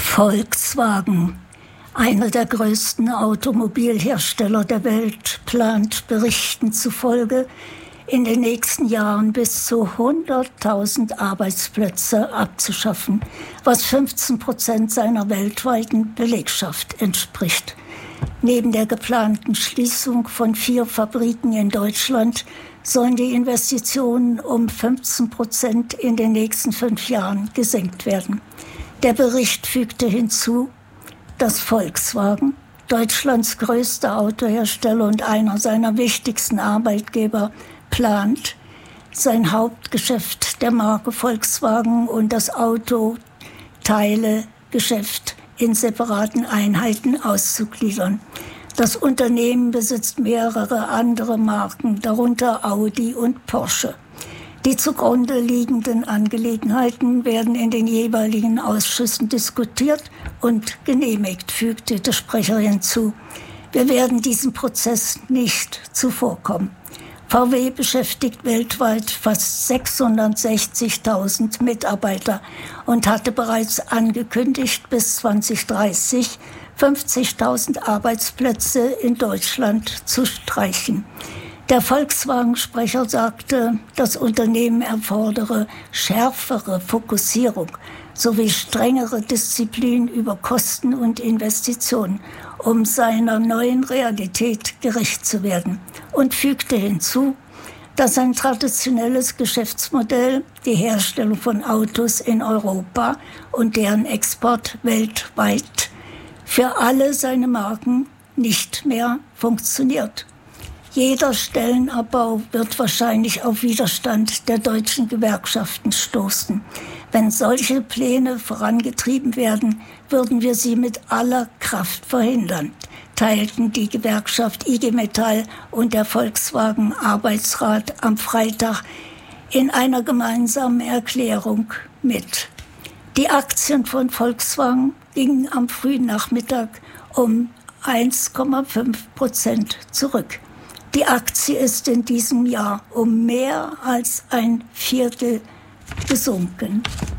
Volkswagen, einer der größten Automobilhersteller der Welt, plant Berichten zufolge, in den nächsten Jahren bis zu 100.000 Arbeitsplätze abzuschaffen, was 15% seiner weltweiten Belegschaft entspricht. Neben der geplanten Schließung von 4 Fabriken in Deutschland sollen die Investitionen um 15% in den nächsten 5 Jahren gesenkt werden. Der Bericht fügte hinzu, dass Volkswagen, Deutschlands größter Autohersteller und einer seiner wichtigsten Arbeitgeber, plant, sein Hauptgeschäft der Marke Volkswagen und das Autoteilegeschäft in separaten Einheiten auszugliedern. Das Unternehmen besitzt mehrere andere Marken, darunter Audi und Porsche. Die zugrunde liegenden Angelegenheiten werden in den jeweiligen Ausschüssen diskutiert und genehmigt, fügte der Sprecher hinzu. Wir werden diesem Prozess nicht zuvorkommen. VW beschäftigt weltweit fast 660.000 Mitarbeiter und hatte bereits angekündigt, bis 2030 50.000 Arbeitsplätze in Deutschland zu streichen. Der Volkswagen-Sprecher sagte, das Unternehmen erfordere schärfere Fokussierung sowie strengere Disziplin über Kosten und Investitionen, um seiner neuen Realität gerecht zu werden, und fügte hinzu, dass ein traditionelles Geschäftsmodell, die Herstellung von Autos in Europa und deren Export weltweit, für alle seine Marken nicht mehr funktioniert. Jeder Stellenabbau wird wahrscheinlich auf Widerstand der deutschen Gewerkschaften stoßen. Wenn solche Pläne vorangetrieben werden, würden wir sie mit aller Kraft verhindern, teilten die Gewerkschaft IG Metall und der Volkswagen Arbeitsrat am Freitag in einer gemeinsamen Erklärung mit. Die Aktien von Volkswagen gingen am frühen Nachmittag um 1,5% zurück. Die Aktie ist in diesem Jahr um mehr als ein Viertel gesunken.